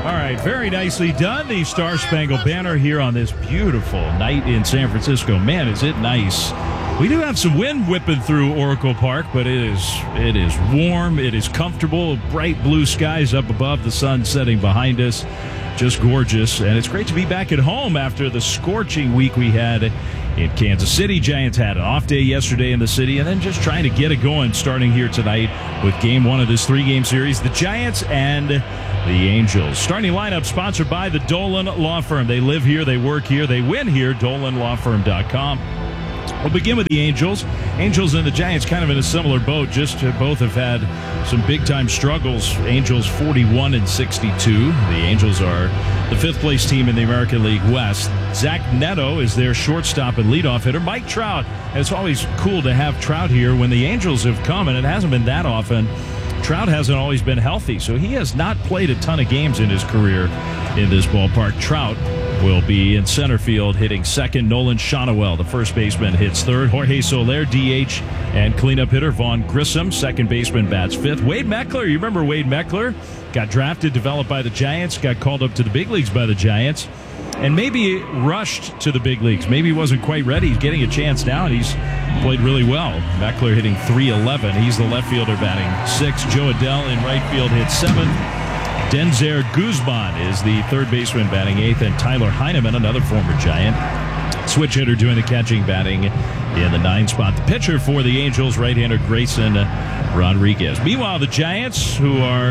All right, very nicely done. The Star Spangled Banner here on this beautiful night in San Francisco. Man, is it nice. We do have some wind whipping through Oracle Park, but it is warm, it is comfortable, bright blue skies up above, the sun setting behind us. Just gorgeous, and it's great to be back at home after the scorching week we had in Kansas City. Giants had an off day yesterday in the city, and then just trying to get it going starting here tonight with game one of this three-game series, the Giants and the Angels. Starting lineup sponsored by the Dolan Law Firm. They live here, they work here, they win here, DolanLawFirm.com. We'll begin with the Angels. Angels and the Giants kind of in a similar boat. Just both have had some big-time struggles. Angels 41-62. The Angels are the fifth-place team in the American League West. Zach Neto is their shortstop and leadoff hitter. Mike Trout. And it's always cool to have Trout here when the Angels have come, and it hasn't been that often. Trout hasn't always been healthy, so he has not played a ton of games in his career in this ballpark. Trout will be in center field hitting second. Nolan Shonowell, the first baseman, hits third. Jorge Soler, DH, and cleanup hitter Vaughn Grissom, second baseman, bats fifth. Wade Meckler, you remember Wade Meckler? Got drafted, developed by the Giants, got called up to the big leagues by the Giants, and maybe rushed to the big leagues. Maybe he wasn't quite ready. He's getting a chance now, and he's played really well. Meckler hitting .311. He's the left fielder batting sixth. Joe Adell in right field hits seventh. Denzer Guzman is the third baseman batting eighth, and Tyler Heineman, another former Giant, switch hitter doing the catching, batting in the ninth spot. The pitcher for the Angels, right-hander Grayson Rodriguez. Meanwhile, the Giants, who are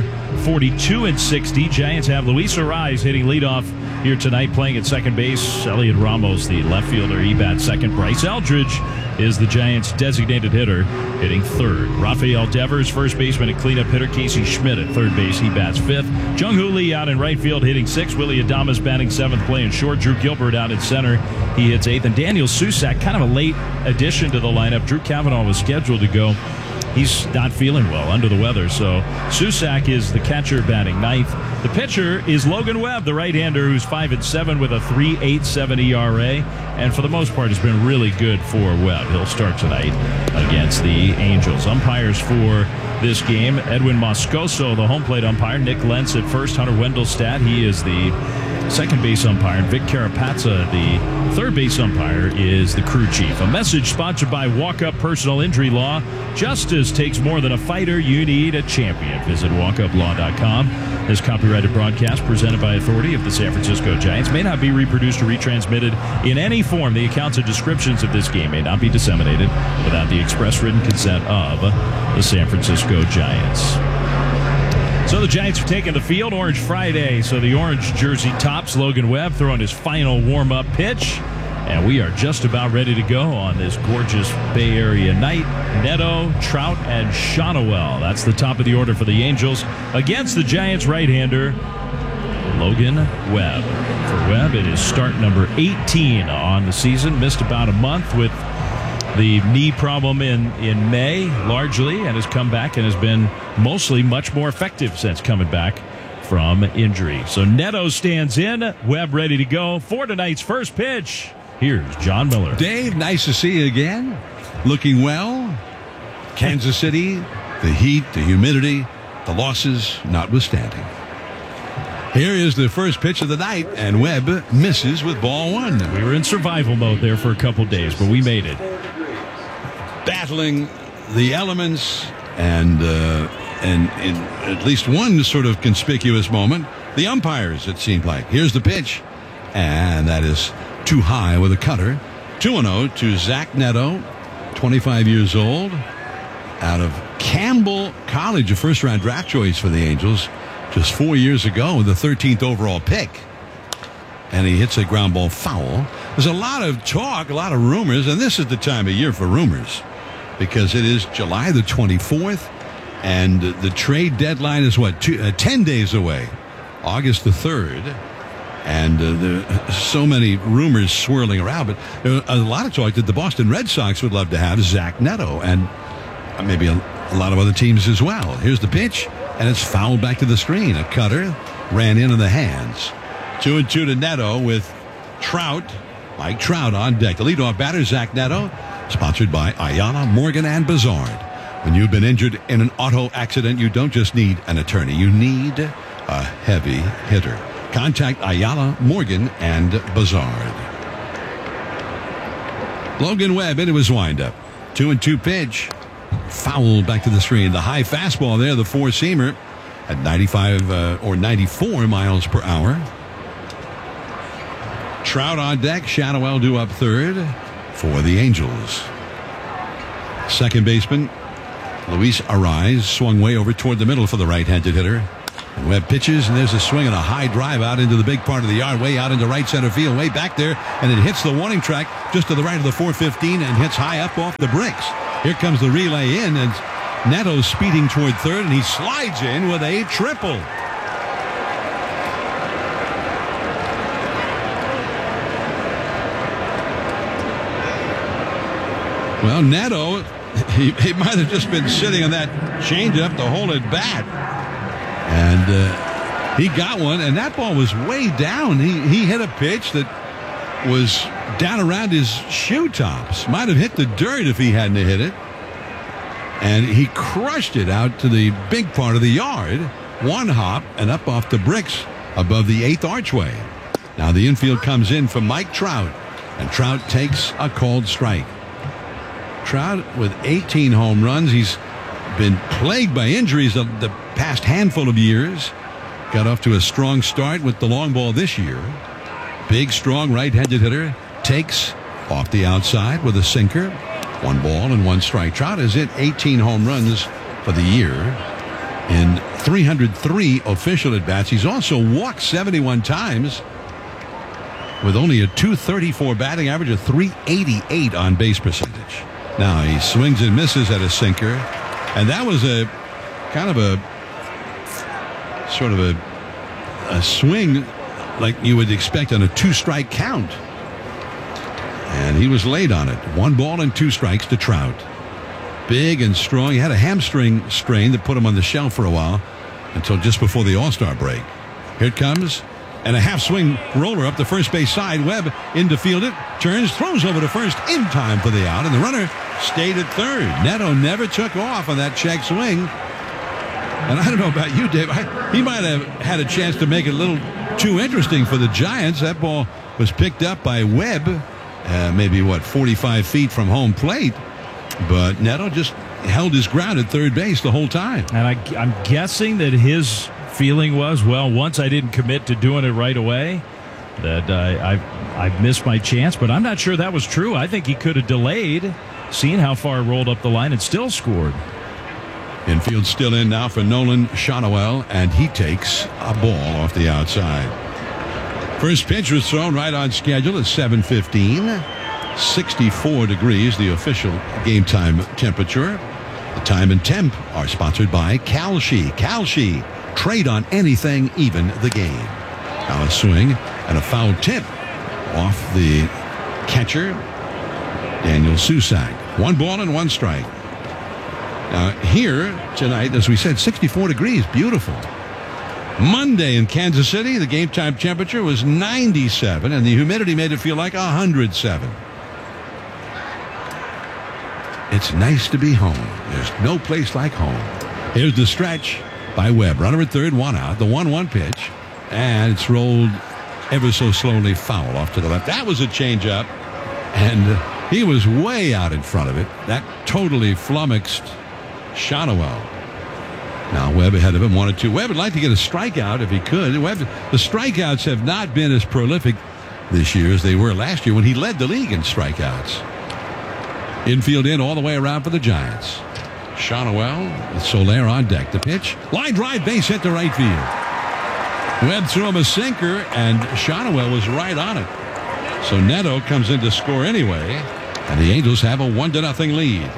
42-60, Giants have Luis Arraez hitting leadoff here tonight, playing at second base. Elliot Ramos, the left fielder, he bats second. Bryce Eldridge is the Giants' designated hitter, hitting third. Rafael Devers, first baseman and cleanup hitter. Casey Schmidt at third base, he bats fifth. Jung-Hoo Lee out in right field, hitting sixth. Willie Adames batting seventh, playing short. Drew Gilbert out in center, he hits eighth. And Daniel Susac, kind of a late addition to the lineup. Drew Cavanaugh was scheduled to go. He's not feeling well, under the weather, so Susac is the catcher batting ninth. The pitcher is Logan Webb, the right-hander, who's 5-7 with a 3.87 ERA, and for the most part has been really good for Webb. He'll start tonight against the Angels. Umpires for this game, Edwin Moscoso, the home plate umpire. Nick Lentz at first. Hunter Wendelstadt, he is the second base umpire, and Vic Carapazza, the third base umpire, is the crew chief. A message sponsored by Walk-Up Personal Injury Law. Justice takes more than a fighter. You need a champion. Visit walkuplaw.com. This copyrighted broadcast presented by authority of the San Francisco Giants may not be reproduced or retransmitted in any form. The accounts and descriptions of this game may not be disseminated without the express written consent of the San Francisco Giants. So the Giants are taking the field. Orange Friday. So the orange jersey tops. Logan Webb throwing his final warm-up pitch. And we are just about ready to go on this gorgeous Bay Area night. Neto, Trout, and Shonowell. That's the top of the order for the Angels against the Giants right-hander, Logan Webb. For Webb, it is start number 18 on the season. Missed about a month with the knee problem in May, largely, and has come back and has been mostly much more effective since coming back from injury. So Neto stands in, Webb ready to go for tonight's first pitch. Here's John Miller. Dave, nice to see you again. Looking well. Kansas City, the heat, the humidity, the losses notwithstanding. Here is the first pitch of the night, and Webb misses with ball one. We were in survival mode there for a couple days, but we made it. Battling the elements, and in at least one sort of conspicuous moment, the umpires, it seemed like. Here's the pitch, and that is too high with a cutter. 2-0 to Zach Neto, 25 years old, out of Campbell College, a first-round draft choice for the Angels just 4 years ago with the 13th overall pick. And he hits a ground ball foul. There's a lot of talk, a lot of rumors, and this is the time of year for rumors because it is July the 24th, and the trade deadline is, 10 days away, August the 3rd. And there are so many rumors swirling around, but there a lot of talk that the Boston Red Sox would love to have Zach Neto, and maybe a lot of other teams as well. Here's the pitch, and it's fouled back to the screen. A cutter ran into the hands. 2-2 to Neto with Trout, Mike Trout on deck. The leadoff batter, Zach Neto, sponsored by Ayala, Morgan, and Bazard. When you've been injured in an auto accident, you don't just need an attorney. You need a heavy hitter. Contact Ayala, Morgan, and Bazard. Logan Webb into his windup. 2-2 pitch. Foul back to the screen. The high fastball there, the four-seamer at 95 or 94 miles per hour. Trout on deck. Shadowell due up third for the Angels. Second baseman Luis Arraez swung way over toward the middle for the right-handed hitter. And Webb pitches, and there's a swing and a high drive out into the big part of the yard, way out into right center field, way back there, and it hits the warning track just to the right of the 415 and hits high up off the bricks. Here comes the relay in, and Neto speeding toward third, and he slides in with a triple. Well, Neto, he might have just been sitting on that changeup to hold it back. And he got one, and that ball was way down. He hit a pitch that was down around his shoe tops. Might have hit the dirt if he hadn't hit it. And he crushed it out to the big part of the yard. One hop and up off the bricks above the 8th archway. Now the infield comes in for Mike Trout, and Trout takes a called strike. Trout with 18 home runs. He's been plagued by injuries the past handful of years. Got off to a strong start with the long ball this year. Big, strong right-handed hitter. Takes off the outside with a sinker. 1 ball and 1 strike. Trout has hit 18 home runs for the year in 303 official at-bats. He's also walked 71 times with only a .234 batting average, a .388 on base percentage. Now he swings and misses at a sinker, and that was a kind of a sort of a swing like you would expect on a 2-strike count. And he was late on it. 1 ball and 2 strikes to Trout. Big and strong. He had a hamstring strain that put him on the shelf for a while until just before the All-Star break. Here it comes. And a half-swing roller up the first base side. Webb in to field it. Turns, throws over to first in time for the out. And the runner stayed at third. Neto never took off on that check swing. And I don't know about you, Dave. He might have had a chance to make it a little too interesting for the Giants. That ball was picked up by Webb. Maybe, 45 feet from home plate. But Neto just held his ground at third base the whole time. And I'm guessing that his feeling was, well, once I didn't commit to doing it right away, that I missed my chance. But I'm not sure that was true. I think he could have delayed, seen how far it rolled up the line, and still scored. Infield still in now for Nolan Shadowell, and he takes a ball off the outside. First pitch was thrown right on schedule at 7:15. 64 degrees, the official game time temperature. The time and temp are sponsored by Kalshi. Kalshi, trade on anything, even the game. Now a swing and a foul tip off the catcher, Daniel Susac. 1 ball and 1 strike. Now here tonight, as we said, 64 degrees, beautiful. Monday in Kansas City, the game time temperature was 97, and the humidity made it feel like 107. It's nice to be home. There's no place like home. Here's the stretch by Webb. Runner at third, 1 out. The 1-1 pitch, and it's rolled ever so slowly foul off to the left. That was a changeup, and he was way out in front of it. That totally flummoxed Shadowell. Now Webb ahead of him, 1-2. Webb would like to get a strikeout if he could. Webb, the strikeouts have not been as prolific this year as they were last year when he led the league in strikeouts. Infield in all the way around for the Giants. Shadowell with Soler on deck. The pitch, line drive, base hit to right field. Webb threw him a sinker, and Shadowell was right on it. So Neto comes in to score anyway, and the Angels have a 1-0 lead.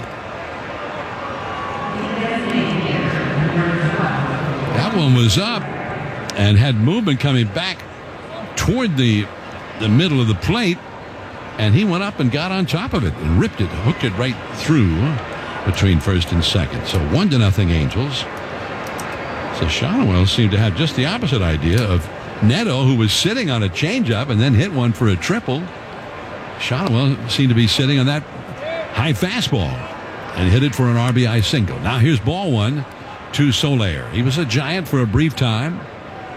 That one was up and had movement coming back toward the middle of the plate, and he went up and got on top of it and ripped it, hooked it right through between first and second. So 1-0 Angels. So Shadowell seemed to have just the opposite idea of Neto, who was sitting on a changeup and then hit one for a triple. Shadowell seemed to be sitting on that high fastball and hit it for an RBI single. Now here's ball 1 to Soler. He was a Giant for a brief time.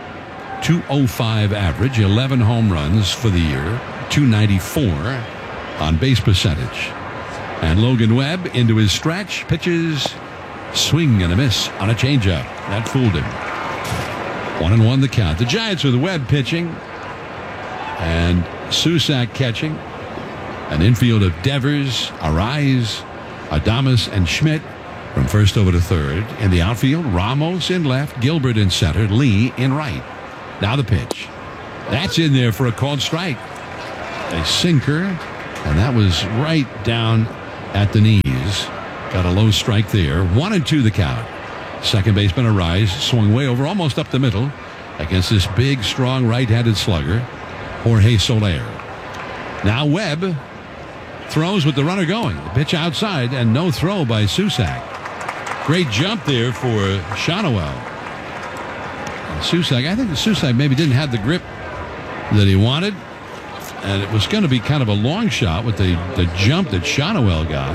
.205 average, 11 home runs for the year, .294 on base percentage. And Logan Webb into his stretch, pitches, swing and a miss on a changeup. That fooled him. 1-1 the count. The Giants with Webb pitching and Susac catching. An infield of Devers, Arise, Adames, and Schmidt from first over to third. In the outfield, Ramos in left, Gilbert in center, Lee in right. Now the pitch. That's in there for a called strike. A sinker, and that was right down at the knees. Got a low strike there. 1-2 the count. Second baseman Arise swung way over, almost up the middle, against this big, strong right-handed slugger, Jorge Soler. Now Webb throws with the runner going. The pitch outside and no throw by Susac. Great jump there for Shawnuel. Susac, I think Susac maybe didn't have the grip that he wanted, and it was going to be kind of a long shot with the jump that Shawnuel got.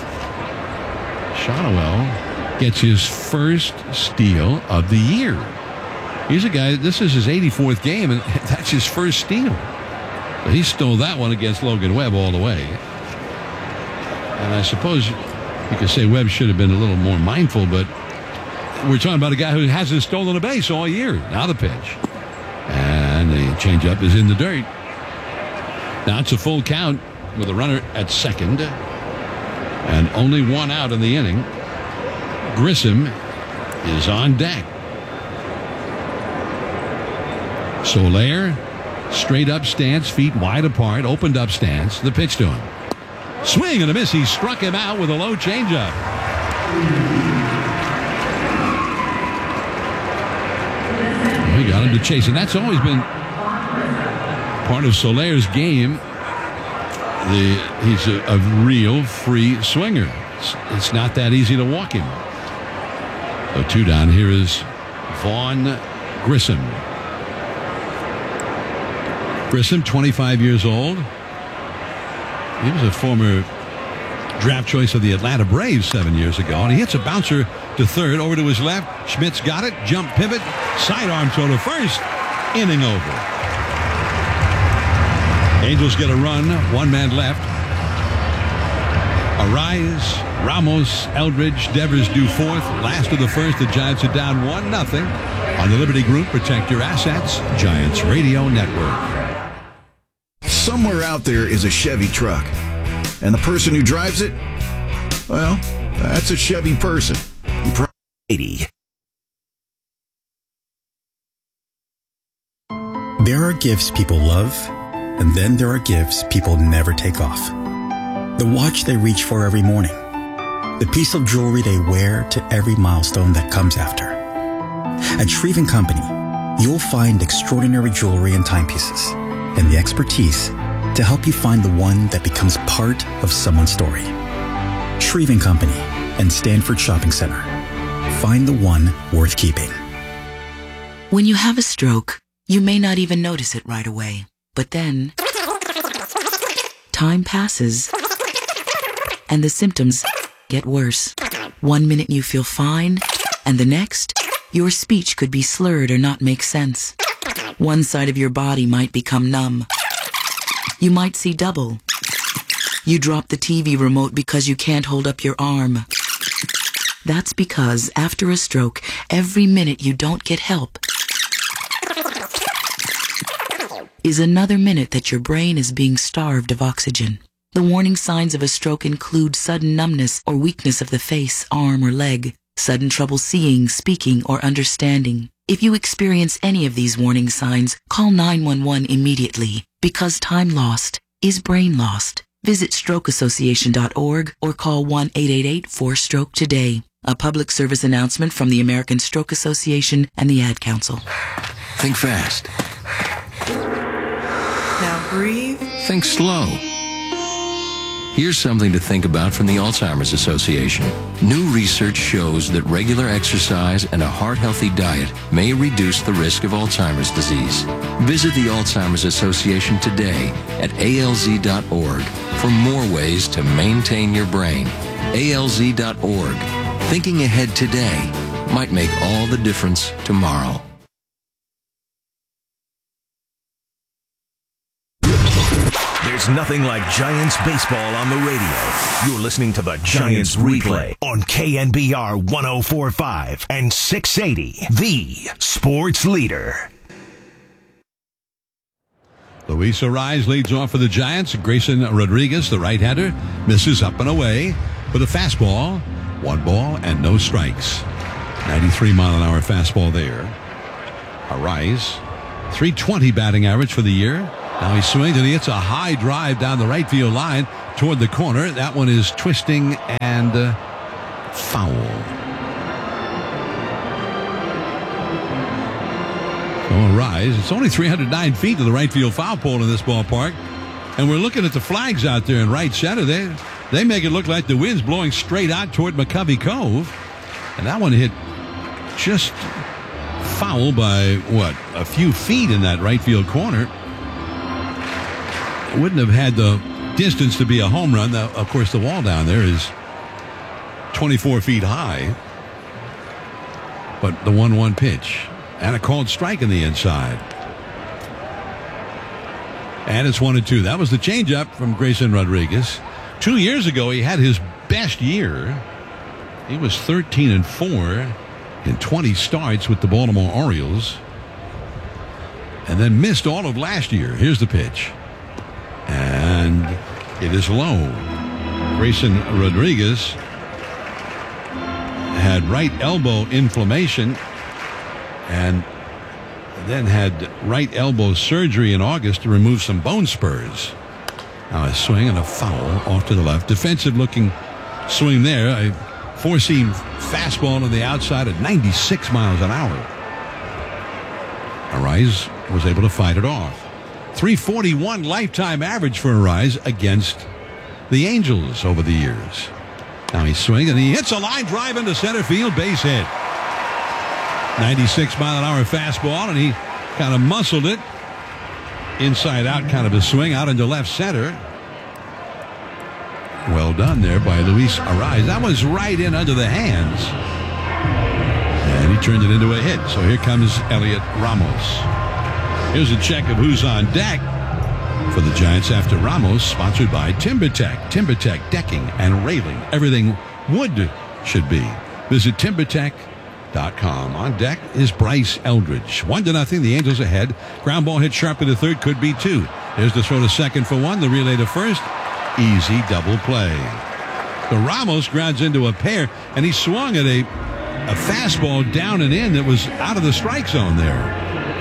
Shawnuel gets his first steal of the year. He's a guy, this is his 84th game, and that's his first steal. But he stole that one against Logan Webb all the way. And I suppose you could say Webb should have been a little more mindful, but we're talking about a guy who hasn't stolen a base all year. Now the pitch. And the changeup is in the dirt. Now it's a full count with a runner at second. And only one out in the inning. Grissom is on deck. Soler, straight up stance, feet wide apart, opened up stance. The pitch to him. Swing and a miss. He struck him out with a low changeup. He got him to chase, and that's always been part of Soler's game. He's a real free swinger. It's not that easy to walk him. So 2 down. Here is Vaughn Grissom. Grissom, 25 years old. He was a former draft choice of the Atlanta Braves 7 years ago, and he hits a bouncer to third, over to his left. Schmidt's got it. Jump pivot. Sidearm throw to first. Inning over. Angels get a run. 1 man left. Arise, Ramos, Eldridge, Devers do fourth. Last of the first, the Giants are down 1-0 on the Liberty Group. Protect your assets. Giants Radio Network. Somewhere out there is a Chevy truck, and the person who drives it, well, that's a Chevy person. 80. There are gifts people love, and then there are gifts people never take off. The watch they reach for every morning. The piece of jewelry they wear to every milestone that comes after. At Shreve & Company, you'll find extraordinary jewelry and timepieces, and the expertise to help you find the one that becomes part of someone's story. Shreve & Company and Stanford Shopping Center. Find the one worth keeping. When you have a stroke, you may not even notice it right away. But then, time passes, and the symptoms get worse. 1 minute you feel fine, and the next, your speech could be slurred or not make sense. One side of your body might become numb. You might see double. You drop the TV remote because you can't hold up your arm. That's because after a stroke, every minute you don't get help is another minute that your brain is being starved of oxygen. The warning signs of a stroke include sudden numbness or weakness of the face, arm, or leg, sudden trouble seeing, speaking, or understanding. If you experience any of these warning signs, call 911 immediately, because time lost is brain lost. Visit strokeassociation.org or call 1-888-4STROKE today. A public service announcement from the American Stroke Association and the Ad Council. Think fast. Now breathe. Think slow. Here's something to think about from the Alzheimer's Association. New research shows that regular exercise and a heart-healthy diet may reduce the risk of Alzheimer's disease. Visit the Alzheimer's Association today at alz.org for more ways to maintain your brain. alz.org. Thinking ahead today might make all the difference tomorrow. There's nothing like Giants baseball on the radio. You're listening to the Giants Replay on KNBR 104.5 and 680, the sports leader. Luis Arraez leads off for the Giants. Grayson Rodriguez, the right-hander, misses up and away with a fastball. 1 ball and no strikes. 93-mile-an-hour fastball there. Arraez, .320 batting average for the year. Now he swings and he hits a high drive down the right field line toward the corner. That one is twisting and foul. So Arraez, it's only 309 feet to the right field foul pole in this ballpark. And we're looking at the flags out there in right center. They make it look like the wind's blowing straight out toward McCovey Cove. And that one hit just foul by, a few feet in that right field corner. Wouldn't have had the distance to be a home run. Now, of course, the wall down there is 24 feet high. But the 1-1 pitch. And a called strike in the inside. And it's 1-2. That was the changeup from Grayson Rodriguez. 2 years ago, he had his best year. He was 13-4 in 20 starts with the Baltimore Orioles. And then missed all of last year. Here's the pitch. And it is low. Grayson Rodriguez had right elbow inflammation and then had right elbow surgery in August to remove some bone spurs. Now a swing and a foul off to the left. Defensive looking swing there. A four-seam fastball to the outside at 96 miles an hour. Arraez was able to fight it off. 341 lifetime average for Arraez against the Angels over the years. Now he swings and he hits a line drive into center field, base hit. 96 mile an hour fastball, and he kind of muscled it inside out, kind of a swing out into left center. Well done there by Luis Arraez. That was right in under the hands, and he turned it into a hit. So here comes Elliot Ramos. Here's a check of who's on deck for the Giants after Ramos, sponsored by TimberTech. TimberTech decking and railing, everything wood should be. Visit TimberTech.com. On deck is Bryce Eldridge. 1-0. The Angels ahead. Ground ball hit sharply to third. Could be 2. There's the throw to second for 1. The relay to first. Easy double play. The Ramos grounds into a pair, and he swung at a fastball down and in that was out of the strike zone there.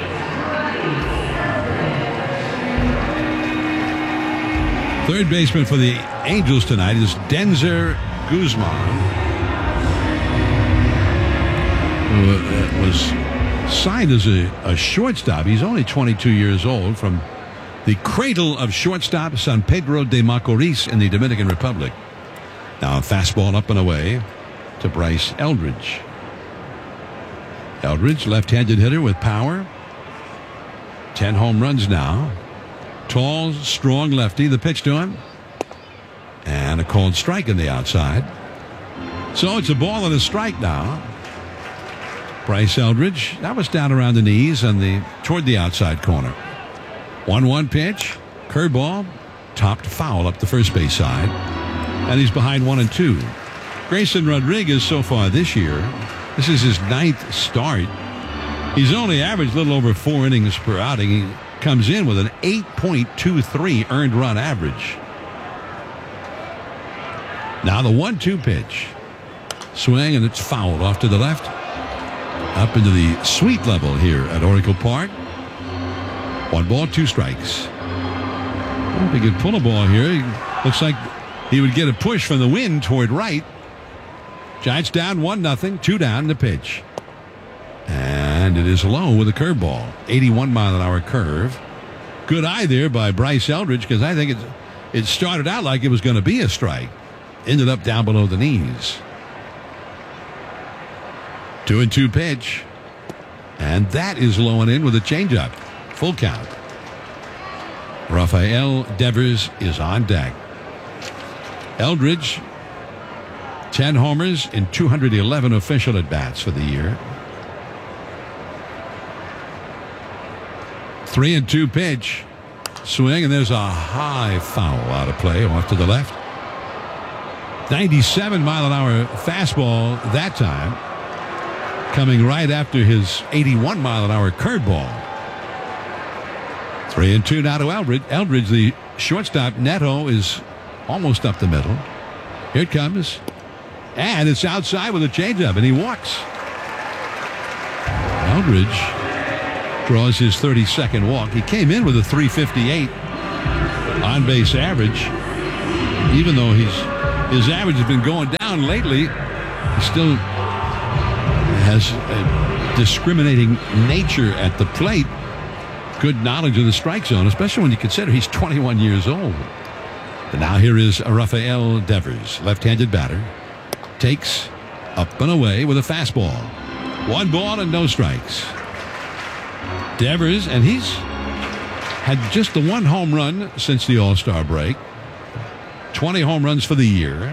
Third baseman for the Angels tonight is Denzer Guzman, who was signed as a shortstop. He's only 22 years old, from the cradle of shortstop San Pedro de Macorís in the Dominican Republic. Now a fastball up and away to Bryce Eldridge. Eldridge, left-handed hitter with power. 10 home runs now. Tall, strong lefty. The pitch to him. And a called strike on the outside. So it's a ball and a strike now. Bryce Eldridge, that was down around the knees and toward the outside corner. 1-1 pitch. Curveball. Topped foul up the first base side. And he's behind 1-2. Grayson Rodriguez so far this year, this is his 9th start. He's only averaged a little over 4 innings per outing. He comes in with an 8.23 earned run average. Now the 1-2 pitch. Swing, and it's fouled off to the left. Up into the sweet level here at Oracle Park. 1 ball, 2 strikes. If he could pull a ball here, looks like he would get a push from the wind toward right. Giants down 1-0, 2 down, the pitch. And it is low with a curveball. 81 mile an hour curve. Good eye there by Bryce Eldridge, because I think it started out like it was going to be a strike. Ended up down below the knees. 2-2 pitch. And that is low and in with a changeup. Full count. Rafael Devers is on deck. Eldridge, 10 homers in 211 official at-bats for the year. 3-2 pitch. swing, and there's a high foul out of play off to the left. 97-mile-an-hour fastball that time, coming right after his 81-mile-an-hour curveball. 3-2 now to Eldridge. Eldridge, the shortstop. Neto is almost up the middle. Here it comes. And it's outside with a changeup, and he walks. Eldridge draws his 32nd walk. He came in with a 358 on-base average. Even though his average has been going down lately, he still has a discriminating nature at the plate. Good knowledge of the strike zone, especially when you consider he's 21 years old. And now here is Rafael Devers, left-handed batter. Takes up and away with a fastball. 1 ball and no strikes. Devers, and he's had just the 1 home run since the All-Star break. 20 home runs for the year.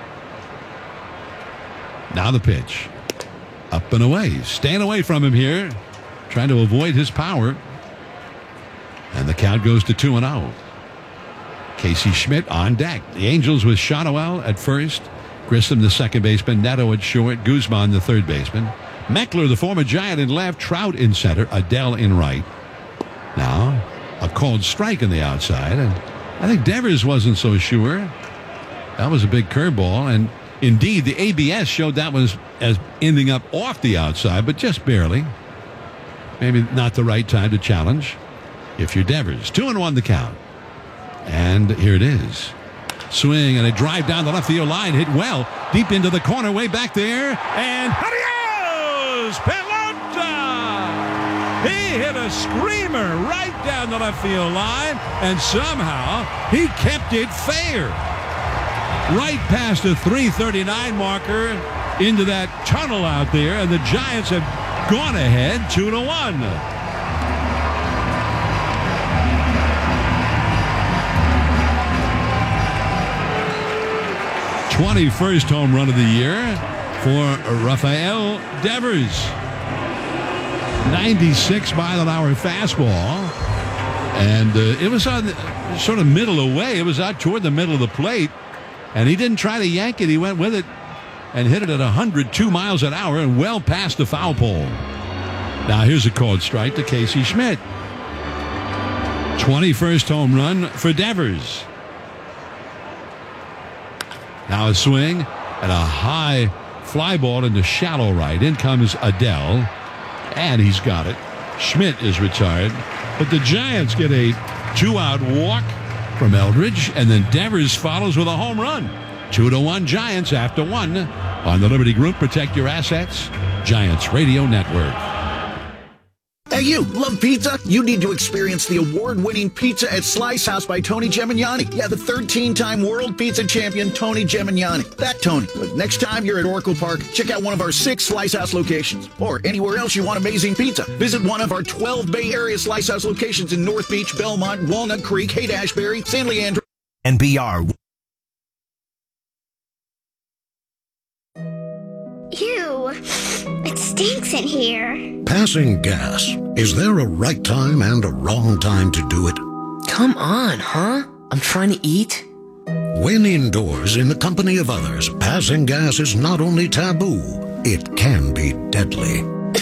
Now the pitch. Up and away. Staying away from him here. Trying to avoid his power. And the count goes to 2-0. Casey Schmidt on deck. The Angels with Shadowell at first. Grissom, the second baseman. Neto at short. Guzman, the third baseman. Meckler, the former Giant, in left. Trout in center. Adele in right. Now, a called strike on the outside. And I think Devers wasn't so sure. That was a big curveball. And indeed, the ABS showed that was as ending up off the outside, but just barely. Maybe not the right time to challenge if you're Devers. 2-1 the count. And here it is. Swing and a drive down the left field line. Hit well. Deep into the corner. Way back there. And adios! Pelota! He hit a screamer right down the left field line. And somehow he kept it fair. Right past the 339 marker into that tunnel out there. And the Giants have gone ahead 2-1. 21st home run of the year for Rafael Devers. 96-mile-an-hour fastball. And it was on sort of middle away. It was out toward the middle of the plate. And he didn't try to yank it. He went with it and hit it at 102 miles an hour and well past the foul pole. Now here's a called strike to Casey Schmidt. 21st home run for Devers. Now a swing and a high fly ball into shallow right. In comes Adele, and he's got it. Schmidt is retired, but the Giants get a 2-out walk from Eldridge, and then Devers follows with a home run. 2-1 Giants after 1 on the Liberty Group. Protect your assets. Giants Radio Network. Hey, you love pizza? You need to experience the award-winning Pizza at Slice House by Tony Gemignani. Yeah, the 13-time world pizza champion, Tony Gemignani. That Tony. But next time you're at Oracle Park, check out one of our 6 Slice House locations. Or anywhere else you want amazing pizza. Visit one of our 12 Bay Area Slice House locations in North Beach, Belmont, Walnut Creek, Haight-Ashbury, San Leandro. NPR. Ew, it stinks in here. Passing gas. Is there a right time and a wrong time to do it? Come on, huh? I'm trying to eat. When indoors in the company of others, passing gas is not only taboo, it can be deadly.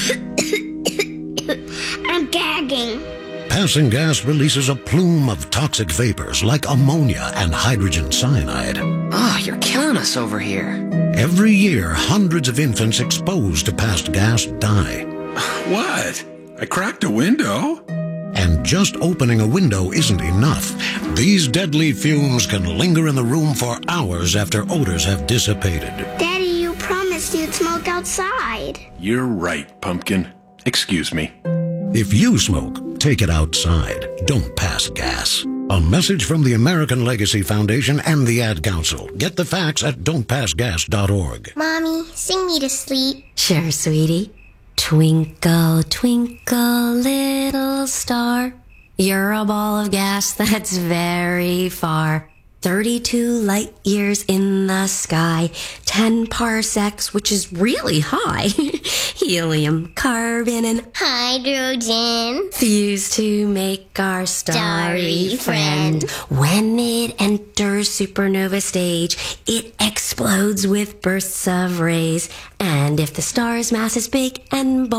I'm gagging. Passing gas releases a plume of toxic vapors like ammonia and hydrogen cyanide. Oh, you're killing us over here. Every year, hundreds of infants exposed to passed gas die. What? I cracked a window? And just opening a window isn't enough. These deadly fumes can linger in the room for hours after odors have dissipated. Daddy, you promised you'd smoke outside. You're right, Pumpkin. Excuse me. If you smoke, take it outside. Don't pass gas. A message from the American Legacy Foundation and the Ad Council. Get the facts at don'tpassgas.org. Mommy, sing me to sleep. Sure, sweetie. Twinkle, twinkle, little star. You're a ball of gas that's very far. 32 light years in the sky, 10 parsecs, which is really high. Helium, carbon, and hydrogen fuse to make our starry friend. When it enters supernova stage, it explodes with bursts of rays. And if the star's mass is big and